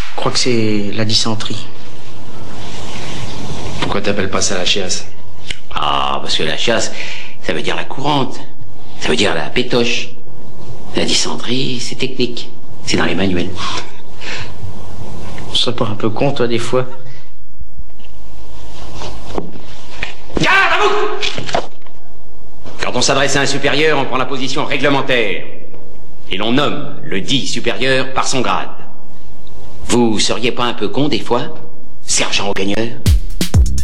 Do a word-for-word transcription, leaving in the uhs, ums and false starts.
Je crois que c'est la dysenterie. Pourquoi t'appelles pas ça la chiasse? Ah, parce que la chasse, ça veut dire la courante. Ça veut dire la pétoche. La dysenterie, c'est technique. C'est dans les manuels. On serait pas un peu con, toi, des fois? Garde à vous! Quand on s'adresse à un supérieur, on prend la position réglementaire. Et l'on nomme le dit supérieur par son grade. Vous seriez pas un peu con, des fois, sergent au gagneur?